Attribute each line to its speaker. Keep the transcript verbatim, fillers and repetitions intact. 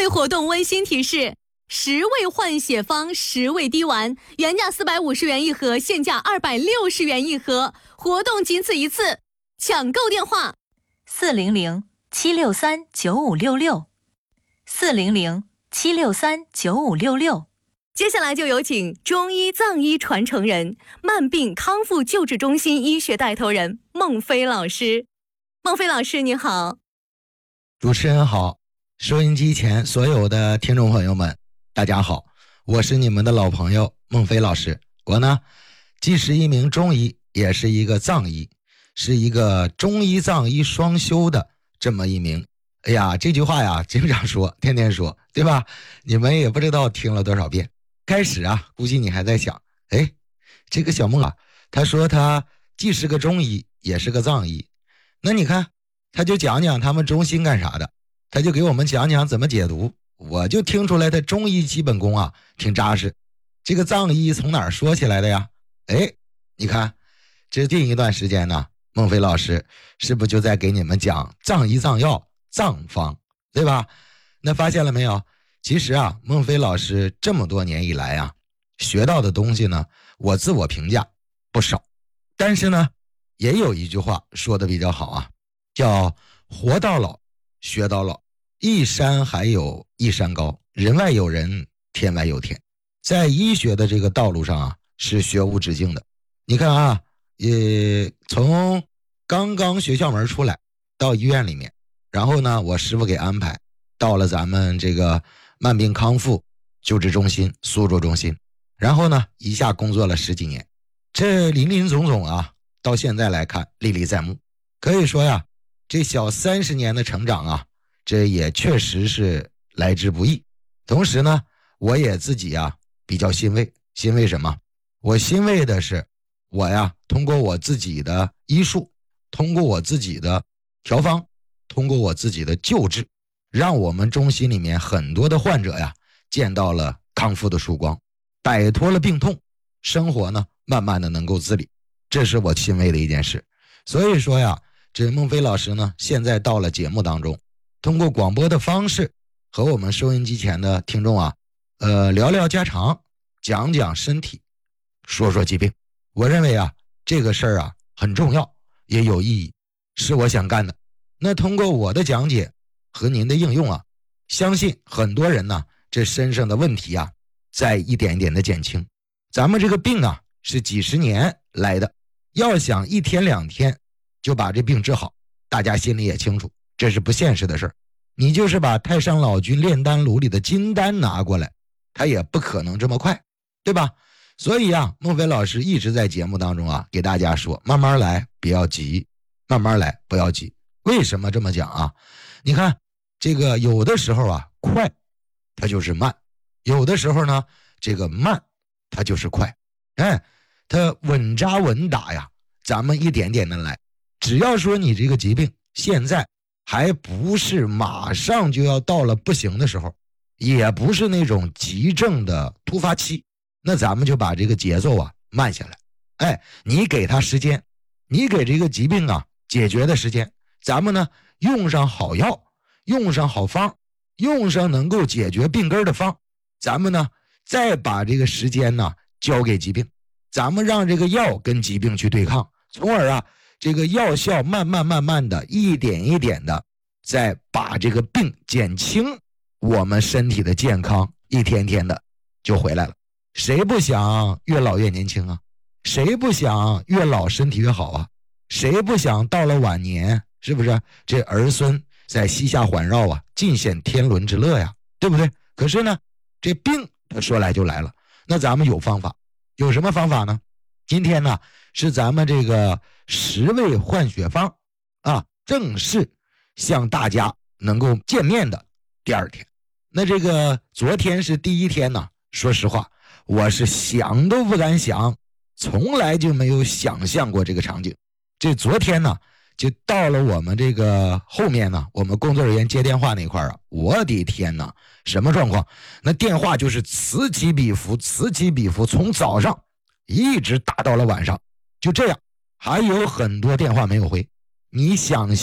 Speaker 1: 活动温馨提示：十味换血方，十味滴丸，原价四百五十元一盒，现价二百六十元一盒。活动仅此一次，抢购电话：
Speaker 2: 四零零七六三九五六六，四零零七六三九五六六。
Speaker 1: 接下来就有请中医藏医传承人、慢病康复救治中心医学带头人孟飞老师。孟飞老师，你好。
Speaker 3: 主持人好，收音机前所有的听众朋友们，大家好，我是你们的老朋友孟飞老师。我呢，既是一名中医，也是一个藏医，是一个中医藏医双修的这么一名。哎呀，这句话呀，经常说，天天说，对吧？你们也不知道听了多少遍。开始啊，估计你还在想，哎，这个小孟啊，他说他既是个中医，也是个藏医，那你看，他就讲讲他们中心干啥的，他就给我们讲讲怎么解读，我就听出来他中医基本功啊挺扎实。这个藏医从哪儿说起来的呀？哎，你看，这近一段时间呢，孟飞老师是不是就在给你们讲藏医藏药藏方，对吧？那发现了没有？其实啊，孟飞老师这么多年以来啊，学到的东西呢，我自我评价不少。但是呢，也有一句话说的比较好啊，叫活到老，学到老，一山还有一山高，人外有人，天外有天。在医学的这个道路上啊，是学无止境的。你看啊，也从刚刚学校门出来到医院里面，然后呢，我师傅给安排到了咱们这个慢病康复救治中心苏州中心，然后呢一下工作了十几年，这林林总总啊，到现在来看历历在目。可以说呀，这小三十年的成长啊，这也确实是来之不易。同时呢，我也自己呀比较欣慰。欣慰什么？我欣慰的是，我呀通过我自己的医术，通过我自己的调方，通过我自己的救治，让我们中心里面很多的患者呀见到了康复的曙光，摆脱了病痛，生活呢慢慢的能够自理，这是我欣慰的一件事。所以说呀，这孟飞老师呢现在到了节目当中，通过广播的方式和我们收音机前的听众啊呃聊聊家常，讲讲身体，说说疾病。我认为啊这个事儿啊很重要，也有意义，是我想干的。那通过我的讲解和您的应用啊，相信很多人呢这身上的问题啊在一点一点的减轻。咱们这个病啊是几十年来的，要想一天两天就把这病治好，大家心里也清楚，这是不现实的事儿。你就是把太上老君炼丹炉里的金丹拿过来，他也不可能这么快，对吧？所以啊，孟飞老师一直在节目当中啊给大家说，慢慢来，不要急，慢慢来，不要急。为什么这么讲啊？你看这个有的时候啊快它就是慢，有的时候呢这个慢它就是快。哎，它稳扎稳打呀，咱们一点点的来。只要说你这个疾病现在还不是马上就要到了不行的时候，也不是那种急症的突发期，那咱们就把这个节奏啊慢下来。哎，你给他时间，你给这个疾病啊解决的时间，咱们呢用上好药，用上好方，用上能够解决病根的方，咱们呢再把这个时间呢交给疾病，咱们让这个药跟疾病去对抗，从而啊这个药效慢慢慢慢的一点一点的再把这个病减轻，我们身体的健康一天天的就回来了。谁不想越老越年轻啊？谁不想越老身体越好啊？谁不想到了晚年，是不是这儿孙在膝下环绕啊，尽显天伦之乐呀，对不对？可是呢这病它说来就来了，那咱们有方法。有什么方法呢？今天呢是咱们这个十味换血方啊，正式向大家能够见面的第二天。那这个昨天是第一天呢，说实话我是想都不敢想，从来就没有想象过这个场景。这昨天呢就到了我们这个后面呢，我们工作人员接电话那块啊，我的天哪，什么状况？那电话就是此起彼伏，此起彼伏，从早上一直打到了晚上，就这样，还有很多电话没有回。你想